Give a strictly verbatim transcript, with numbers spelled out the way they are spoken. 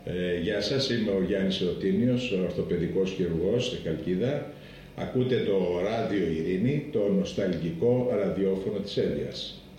Ε, γεια σας, είμαι ο Γιάννης Εωτίνιος, ορθοπαιδικός χειρουργός στη Χαλκίδα. Ακούτε το Ράδιο Ειρήνη, το νοσταλγικό ραδιόφωνο της Ένδειας.